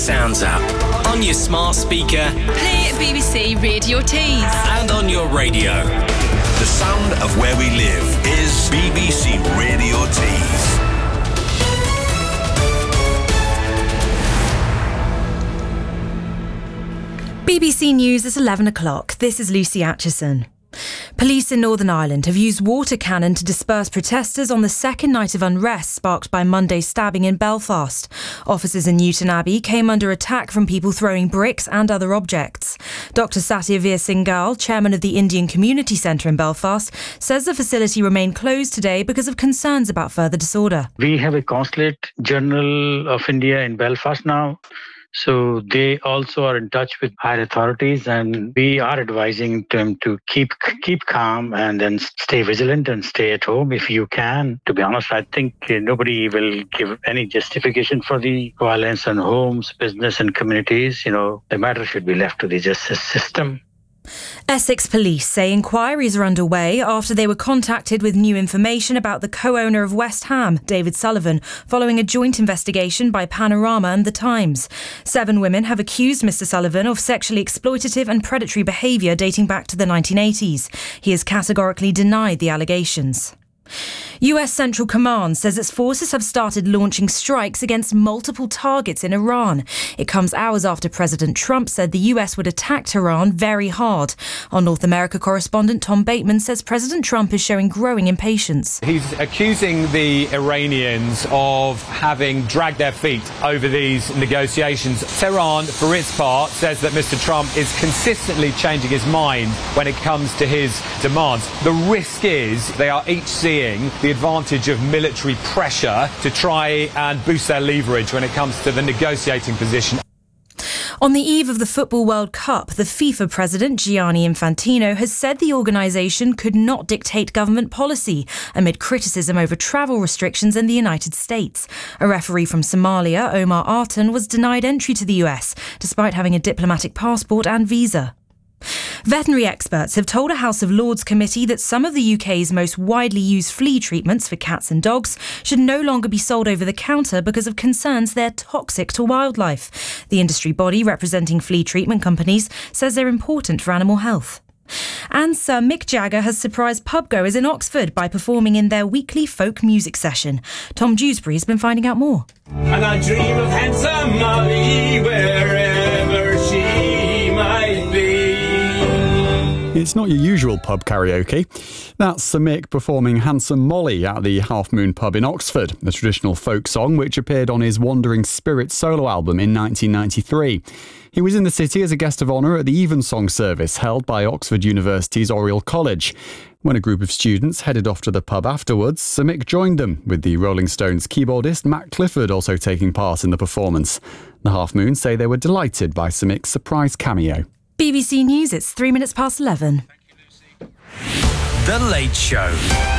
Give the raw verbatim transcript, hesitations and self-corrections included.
Sounds up. On your smart speaker. Play B B C Radio Tees. And on your radio. The sound of where we live is B B C Radio Tees. B B C News at eleven o'clock. This is Lucy Atchison. Police in Northern Ireland have used water cannon to disperse protesters on the second night of unrest sparked by Monday's stabbing in Belfast. Officers in Newton Abbey came under attack from people throwing bricks and other objects. Doctor Satyavir Singhal, chairman of the Indian Community Centre in Belfast, says the facility remained closed today because of concerns about further disorder. We have a Consulate General of India in Belfast now. So they also are in touch with higher authorities, and we are advising them to keep keep calm and then stay vigilant and stay at home if you can. To be honest, I think nobody will give any justification for the violence on homes, business and communities. You know, the matter should be left to the justice system. Essex Police say inquiries are underway after they were contacted with new information about the co-owner of West Ham, David Sullivan, following a joint investigation by Panorama and The Times. Seven women have accused Mr Sullivan of sexually exploitative and predatory behaviour dating back to the nineteen eighties. He has categorically denied the allegations. U S Central Command says its forces have started launching strikes against multiple targets in Iran. It comes hours after President Trump said the U S would attack Tehran very hard. Our North America correspondent Tom Bateman says President Trump is showing growing impatience. He's accusing the Iranians of having dragged their feet over these negotiations. Tehran, for its part, says that Mister Trump is consistently changing his mind when it comes to his demands. The risk is they are each seeing the advantage of military pressure to try and boost their leverage when it comes to the negotiating position. On the eve of the Football World Cup, the FIFA president, Gianni Infantino, has said the organisation could not dictate government policy amid criticism over travel restrictions in the United States. A referee from Somalia, Omar Artan, was denied entry to the U S, despite having a diplomatic passport and visa. Veterinary experts have told a House of Lords committee that some of the U K's most widely used flea treatments for cats and dogs should no longer be sold over the counter because of concerns they're toxic to wildlife. The industry body representing flea treatment companies says they're important for animal health. And Sir Mick Jagger has surprised pubgoers in Oxford by performing in their weekly folk music session. Tom Dewsbury has been finding out more. And I dream of handsome Molly wherever she might be. It's not your usual pub karaoke. That's Sir Mick performing Handsome Molly at the Half Moon pub in Oxford, a traditional folk song which appeared on his Wandering Spirit solo album in nineteen ninety-three. He was in the city as a guest of honour at the Evensong service held by Oxford University's Oriel College. When a group of students headed off to the pub afterwards, Sir Mick joined them, with the Rolling Stones keyboardist Matt Clifford also taking part in the performance. The Half Moon say they were delighted by Sir Mick's surprise cameo. B B C News, it's three minutes past eleven. The Late Show.